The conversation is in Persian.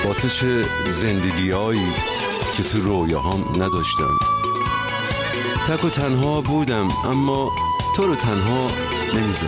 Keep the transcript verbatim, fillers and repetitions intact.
با تو چه زندگیایی که تو رویاهام نداشتم. تک و تنها بودم اما تو رو تنها نمیذاشتم.